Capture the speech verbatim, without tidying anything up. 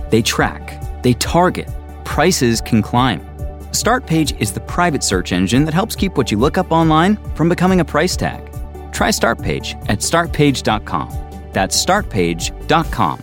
They track, they target, prices can climb. Startpage is the private search engine that helps keep what you look up online from becoming a price tag. Try Startpage at start page dot com. That's start page dot com.